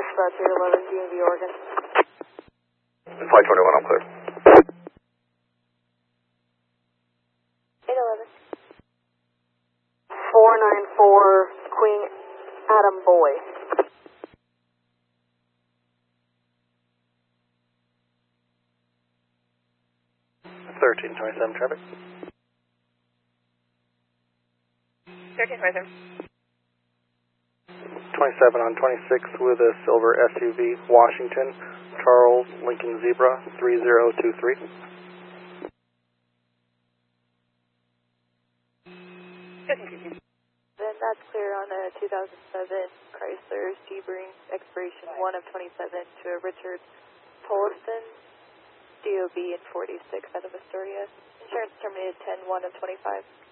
Dispatch 811 DMV, Oregon. Flight 21, I'm clear. 811. 494 Queen Adam Boy. 1327 traffic. 1327. 27 on 26 with a silver SUV, Washington, Charles Lincoln Zebra 3023. Then that's clear on a 2007 Chrysler Sebring, expiration 1 of 27 to a Richard Tolleson, DOB in 46 out of Astoria. Insurance terminated 10-1 of 25.